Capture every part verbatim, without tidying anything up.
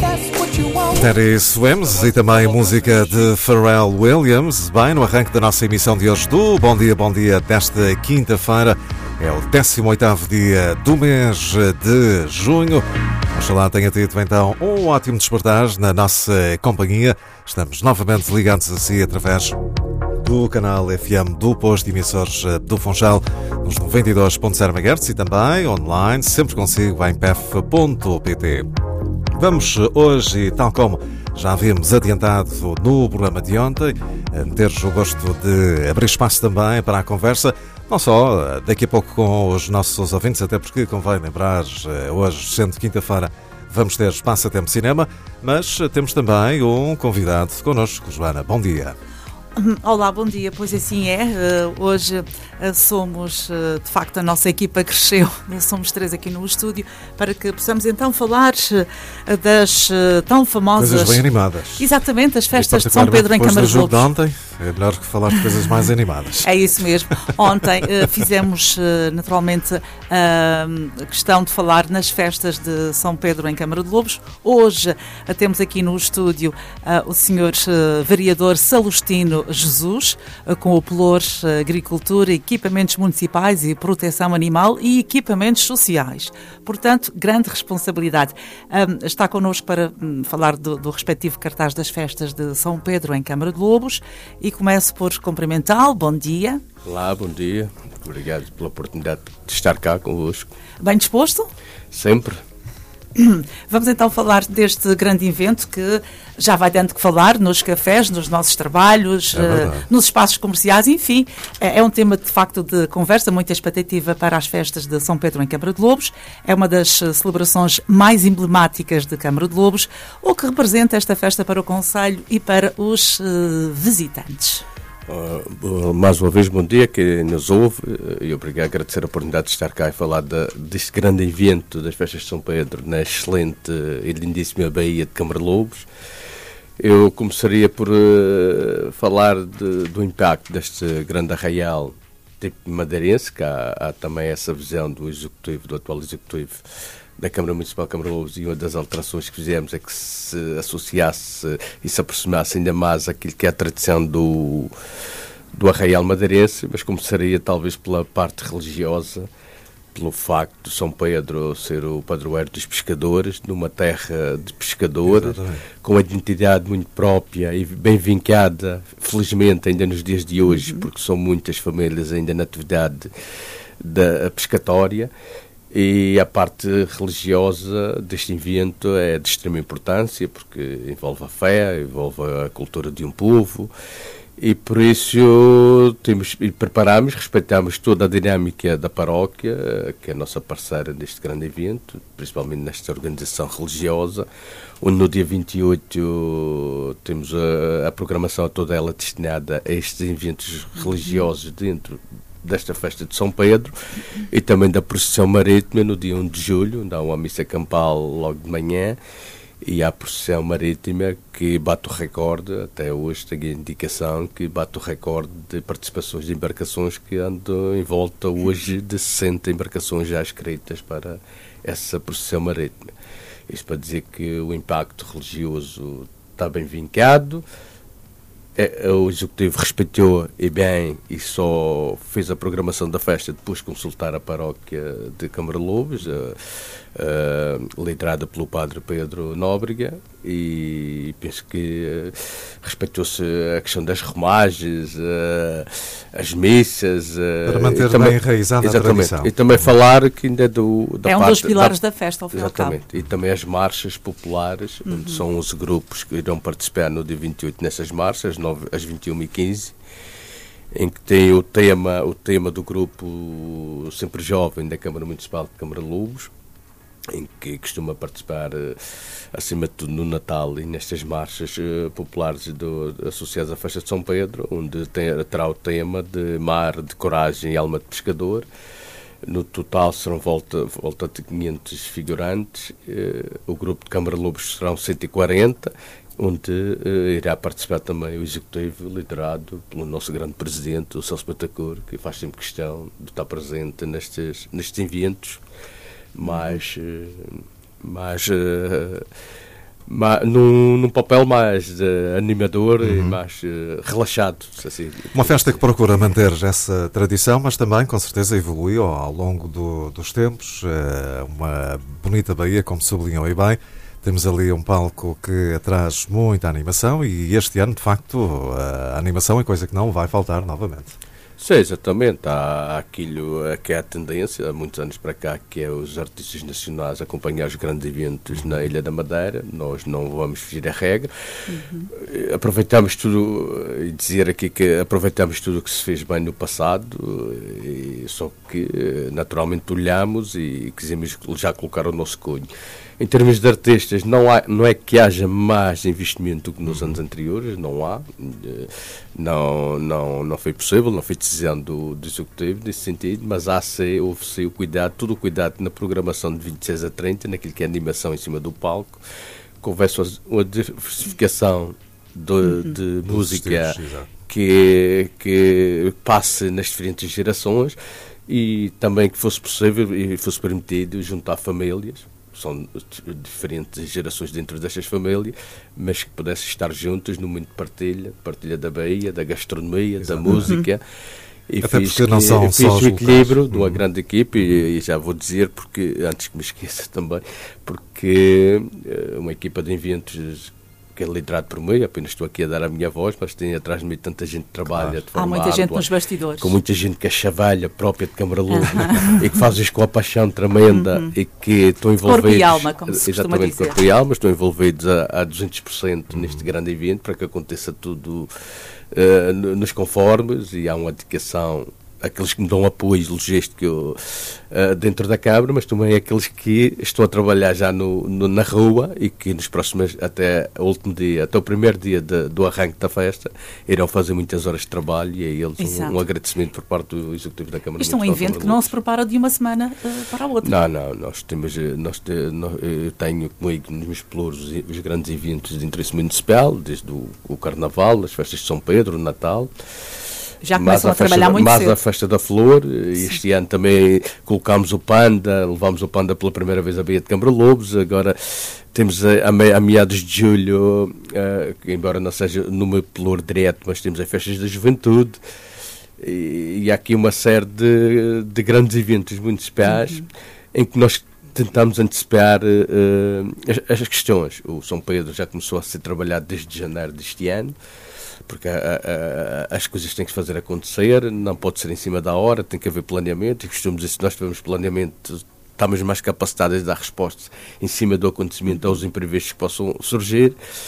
Teddy Swims e também música de Pharrell Williams. Bem, no arranque da nossa emissão de hoje do Bom Dia, Bom Dia desta quinta-feira. É o décimo oitavo dia do mês de junho. Oxalá tenha tido então um ótimo despertar na nossa companhia. Estamos novamente ligados a si através do canal F M do Posto de Emissores do Funchal, nos noventa e dois ponto zero megahertz e também online, sempre consigo em p f ponto p t. Vamos hoje, tal como já havíamos adiantado no programa de ontem, ter o gosto de abrir espaço também para a conversa, não só daqui a pouco com os nossos ouvintes, até porque convém lembrar, hoje, sendo quinta-feira, vamos ter Espaço a Tempo Cinema, mas temos também um convidado connosco. Joana, bom dia. Olá, bom dia. Pois assim é, hoje somos, de facto, a nossa equipa cresceu, somos três aqui no estúdio, para que possamos então falar das tão famosas... Coisas bem animadas. Exatamente, as festas de São Pedro em Câmara de Lobos. Depois do jogo de ontem, é melhor que falar de coisas mais animadas. É isso mesmo. Ontem fizemos, naturalmente, a questão de falar nas festas de São Pedro em Câmara de Lobos. Hoje temos aqui no estúdio o senhor vereador Salustino Jesus, com o Pelour Agricultura, Equipamentos Municipais e Proteção Animal e Equipamentos Sociais. Portanto, grande responsabilidade. Um, está connosco para um, falar do, do respectivo cartaz das festas de São Pedro em Câmara de Lobos e começo por cumprimentá-lo. Bom dia. Olá, bom dia. Obrigado pela oportunidade de estar cá convosco. Bem disposto? Sempre. Vamos então falar deste grande evento que já vai dando que falar nos cafés, nos nossos trabalhos, é nos espaços comerciais, enfim, é um tema de facto de conversa, muita expectativa para as festas de São Pedro em Câmara de Lobos. É uma das celebrações mais emblemáticas de Câmara de Lobos, o que representa esta festa para o concelho e para os uh, visitantes. Uh, mais uma vez, bom dia, que nos ouve, e obrigado a agradecer a oportunidade de estar cá e falar de, deste grande evento das festas de São Pedro na excelente e lindíssima Baía de Câmara de Lobos. Eu começaria por uh, falar de, do impacto deste grande arraial tipo madeirense, que há, há também essa visão do executivo, do atual executivo da Câmara Municipal de Câmara de Lobos, e uma das alterações que fizemos é que se associasse e se aproximasse ainda mais aquilo que é a tradição do, do arraial madeirense, mas começaria talvez pela parte religiosa, pelo facto de São Pedro ser o padroeiro dos pescadores, numa terra de pescadores, exatamente, com uma identidade muito própria e bem vincada, felizmente ainda nos dias de hoje, uhum, porque são muitas famílias ainda na atividade da pescatória. E a parte religiosa deste evento é de extrema importância, porque envolve a fé, envolve a cultura de um povo, e por isso temos, e preparamos, respeitamos toda a dinâmica da paróquia, que é a nossa parceira neste grande evento, principalmente nesta organização religiosa, onde no dia vinte e oito temos a, a programação toda ela destinada a estes eventos religiosos dentro desta festa de São Pedro, e também da procissão marítima no dia um de julho, onde há uma missa campal logo de manhã, e há a procissão marítima que bate o recorde, até hoje tenho a indicação que bate o recorde de participações de embarcações, que andam em volta hoje de sessenta embarcações já escritas para essa procissão marítima. Isto para dizer que o impacto religioso está bem vincado. O executivo respeitou e bem e só fez a programação da festa depois de consultar a paróquia de Câmara de Lobos, uh, uh, liderada pelo padre Pedro Nóbrega, e penso que uh, respeitou-se a questão das romagens, uh, as missas, uh, para manter também, bem enraizada a tradição. E também falar que ainda é do, da é um parte, dos pilares da, da festa, ao fim exatamente, e ao cabo. E também as marchas populares, uhum, onde são onze grupos que irão participar no dia vinte e oito nessas marchas, às vinte e uma e quinze, em que tem o tema, o tema do grupo Sempre Jovem da Câmara Municipal de Câmara de Lobos, em que costuma participar, acima de tudo, no Natal e nestas marchas uh, populares do, associadas à festa de São Pedro, onde tem, terá o tema de mar, de coragem e alma de pescador. No total serão volta, volta de quinhentos figurantes, uh, o grupo de Câmara de Lobos serão cento e quarenta, onde uh, irá participar também o executivo, liderado pelo nosso grande presidente, o Celso Batancur, que faz sempre questão de estar presente nestes, nestes eventos mais, uh, mais uh, mas, num, num papel mais uh, animador uhum. e mais uh, relaxado. Assim. Uma festa que procura manter essa tradição, mas também, com certeza, evoluiu ao longo do, dos tempos. Uh, uma bonita baía, como sublinhou aí bem. Temos ali um palco que traz muita animação e este ano, de facto, a animação é coisa que não vai faltar novamente. Sim, exatamente. Há aquilo que é a tendência, há muitos anos para cá, que é os artistas nacionais acompanhar os grandes eventos na Ilha da Madeira. Nós não vamos fugir à regra. Uhum. Aproveitamos tudo, e dizer aqui que aproveitamos tudo o que se fez bem no passado, e só que naturalmente olhamos e quisemos já colocar o nosso cunho. Em termos de artistas, não, há, não é que haja mais investimento do que nos anos anteriores, não há. Não, não, não foi possível, não foi decisão do, do Executivo nesse sentido, mas há sim, houve sim o cuidado, todo o cuidado na programação de vinte e seis a trinta, naquilo que é animação em cima do palco, que houvesse uma diversificação de, uhum. de música que, que passe nas diferentes gerações e também que fosse possível e fosse permitido juntar famílias. São diferentes gerações dentro destas famílias, mas que pudessem estar juntas no momento de partilha, partilha da Bahia, da gastronomia, Exato. Da música. E Até fiz, porque não que, são fiz só o equilíbrio locais. de uma uhum. grande equipe, e, e já vou dizer, porque antes que me esqueça também, porque uma equipa de eventos que é liderado por mim, apenas estou aqui a dar a minha voz, mas tem atrás de mim tanta gente que trabalha claro. de forma Há muita árdua, gente nos bastidores. Com muita gente que é chavalha própria de Câmara Lobo uh-huh. e que faz isto com a paixão tremenda uh-huh. e que estão envolvidos... Corpo e alma, como se costuma dizer. Exatamente, corpo e alma, estão envolvidos a, a duzentos por cento neste grande evento para que aconteça tudo uh, nos conformes e há uma dedicação... aqueles que me dão apoio logístico uh, dentro da Câmara, mas também aqueles que estão a trabalhar já no, no, na rua e que nos próximos, até o último dia, até o primeiro dia de, do arranque da festa, irão fazer muitas horas de trabalho e a eles um, um agradecimento por parte do Executivo da Câmara. Isto é um evento que não se prepara de uma semana uh, para a outra. Não, não, nós temos, nós, nós, eu tenho comigo nos meus pluros os, os grandes eventos de interesse municipal, desde o, o Carnaval, as festas de São Pedro, o Natal. Já começam a, a trabalhar da, muito mais cedo. a Festa da Flor. Sim. Este ano também colocámos o Panda, levámos o Panda pela primeira vez à Baía de Câmara Lobos. Agora temos a, a, a meados de julho, uh, que embora não seja no meu pelour direto, mas temos as Festas da Juventude. E, e há aqui uma série de, de grandes eventos municipais uhum. em que nós tentamos antecipar uh, as, as questões. O São Pedro já começou a ser trabalhado desde janeiro deste ano, porque a, a, a, as coisas têm que se fazer acontecer, não pode ser em cima da hora, tem que haver planeamento, e costumo dizer, se nós tivermos planeamento, estamos mais capacitados a dar respostas em cima do acontecimento aos imprevistos que possam surgir,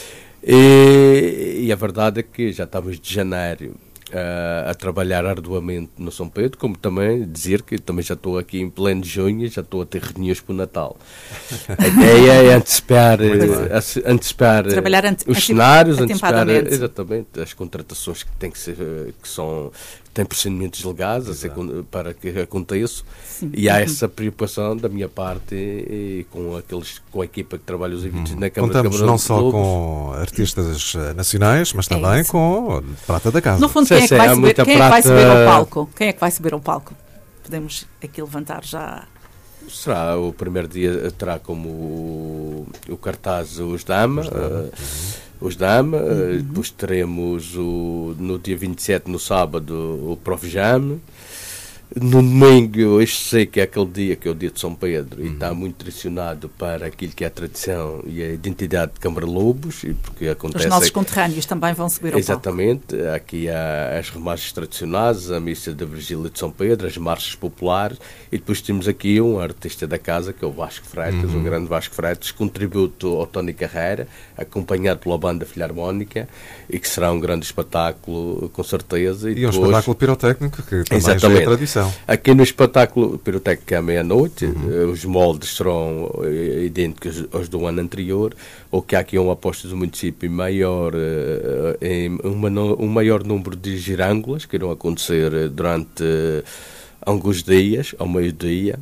e, e a verdade é que já estamos de janeiro Uh, a trabalhar arduamente no São Pedro, como também dizer que também já estou aqui em pleno junho e já estou a ter reuniões para o Natal. A ideia é antecipar, uh, antecipar Trabalhar ante- os cenários, antecipar exatamente as contratações que têm que ser, que são têm procedimentos legais a ser, para que aconteça. Sim. E há essa preocupação da minha parte e, e com, aqueles, com a equipa que trabalha os eventos hum. na Câmara. Contamos Câmara não só Lobos. Com artistas nacionais, mas também é com prata da casa. No fundo, quem, é que, vai subir, quem prata... é que vai subir ao palco? Quem é que vai subir ao palco? Podemos aqui levantar já... Será o primeiro dia, terá como o, o cartaz os Dama, os Dama, uh, os Dama uhum. uh, depois teremos o, no dia vinte e sete, no sábado, o Prof Jam. No domingo, este sei que é aquele dia que é o dia de São Pedro uhum. e está muito direcionado para aquilo que é a tradição e a identidade de Câmara Lobos, e porque acontece... Os nossos conterrâneos também vão subir ao Exatamente, palco. Aqui há as remarchas tradicionais, a missa da Virgília de São Pedro, as marchas populares, e depois temos aqui um artista da casa, que é o Vasco Freitas, uhum. o grande Vasco Freitas, com tributo ao Tony Carreira, acompanhado pela banda Filarmónica, e que será um grande espetáculo, com certeza. E, e depois... um espetáculo pirotécnico, que também Exatamente. já é tradição. Aqui no espetáculo pirotécnico à meia-noite, uhum. os moldes serão idênticos aos do ano anterior, ou que há aqui uma aposta do município maior, em uma, um maior número de girângulas que irão acontecer durante alguns dias, ao meio-dia,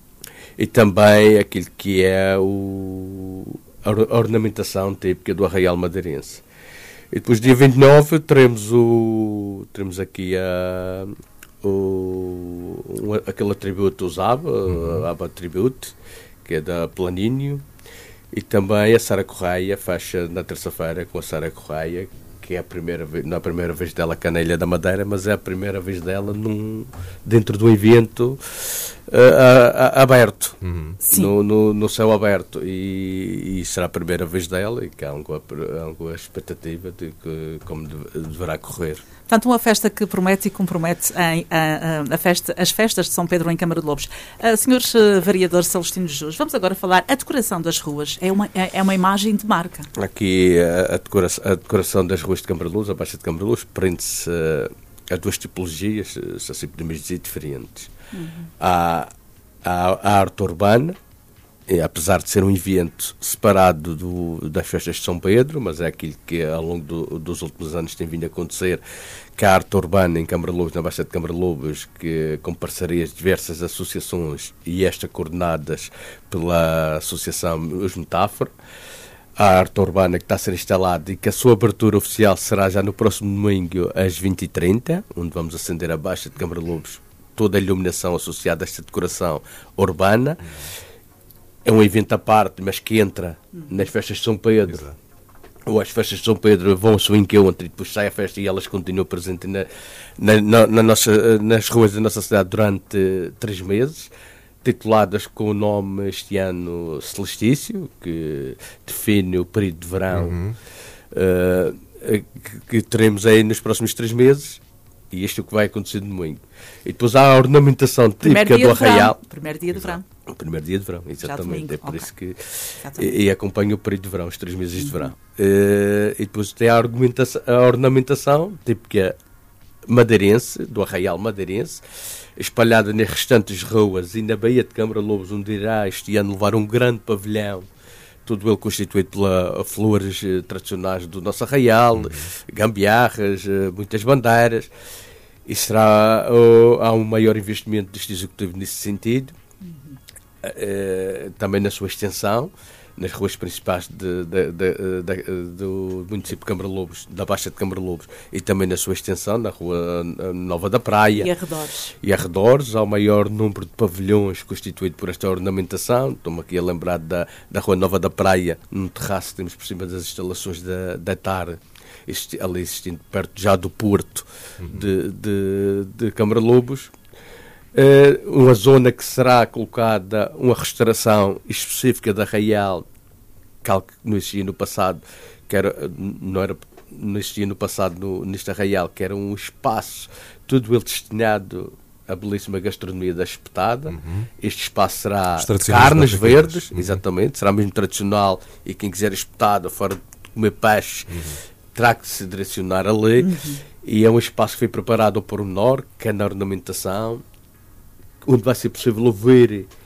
e também aquilo que é o, a ornamentação típica do Arraial Madeirense. E depois, dia vinte e nove, teremos, o, teremos aqui a... O, um, aquele atributo usava, uhum. a Aba Tribute, que é da Planinho, E também a Sara Correia fecha na terça-feira com a Sara Correia, que é a primeira vez, não é a primeira vez dela cá na Ilha da Madeira, mas é a primeira vez dela num, dentro do evento uh, uh, uh, aberto, uhum. no, no, no céu aberto, e, e será a primeira vez dela, e que há alguma, alguma expectativa de que, como de, deverá correr. Portanto, uma festa que promete e compromete em, a, a, a festa, as festas de São Pedro em Câmara de Lobos. Uh, senhores uh, vereadores Celestino Jus, vamos agora falar a decoração das ruas. É uma, é, é uma imagem de marca. Aqui a, a, decoração, a decoração das ruas de Câmara de Lobos, a Baixa de Câmara de Lobos, prende-se uh, a duas tipologias, se assim podemos dizer, diferentes. Uhum. Há, há a arte urbana, e, apesar de ser um evento separado do, das festas de São Pedro, mas é aquilo que ao longo do, dos últimos anos tem vindo a acontecer, que a arte urbana em Câmara de Lobos, na Baixa de Câmara de Lobos, que com parcerias de diversas associações e esta coordenadas pela Associação Os Metáfora, a arte urbana que está a ser instalada e que a sua abertura oficial será já no próximo domingo às vinte e trinta, onde vamos acender a Baixa de Câmara de Lobos toda a iluminação associada a esta decoração urbana. É um evento à parte, mas que entra nas festas de São Pedro. Exato. Ou as festas de São Pedro vão ao seu encontro e depois sai a festa e elas continuam presentes na, na, na, na nossa, nas ruas da nossa cidade durante três meses, tituladas com o nome este ano Celestício, que define o período de verão, uhum. uh, que, que teremos aí nos próximos três meses. E isto é o que vai acontecer de domingo. E depois há a ornamentação típica do Arraial. Primeiro dia de verão. O primeiro dia de verão, exatamente. É por okay. isso que. E, e acompanha o período de verão, os três meses uhum. de verão. Uh, e depois tem a, a ornamentação típica madeirense, do Arraial madeirense, espalhada nas restantes ruas e na Baía de Câmara de Lobos, onde irá este ano levar um grande pavilhão. Todo ele constituído por flores eh, tradicionais do nosso Arraial, uhum. gambiarras, eh, muitas bandeiras. E será, oh, há um maior investimento deste executivo nesse sentido, uhum. eh, também na sua extensão, nas ruas principais de, de, de, de, do município de Câmara de Lobos, da Baixa de Câmara de Lobos, e também na sua extensão, na Rua Nova da Praia. E arredores. E arredores, há o maior número de pavilhões constituído por esta ornamentação. Estou-me aqui a lembrar da, da Rua Nova da Praia, num terraço que temos por cima das instalações da, da T A R, existi, ali existindo perto já do Porto uhum. de, de, de Câmara de Lobos. Uh, uma zona que será colocada uma restauração específica da Arraial, que não existia no passado, que era, não, era, não existia no passado no, neste Arraial, que era um espaço, tudo ele destinado à belíssima gastronomia da espetada. Uhum. Este espaço será carnes verdes, uhum. exatamente, será mesmo tradicional, e quem quiser espetada, fora de comer peixe, uhum. terá que se direcionar ali. Uhum. E é um espaço que foi preparado ao pormenor, que é na ornamentação, onde vai ser possível ouvir